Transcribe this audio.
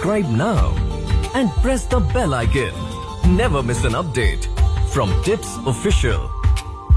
subscribe now and press the bell icon. Never miss an update from Tips Official.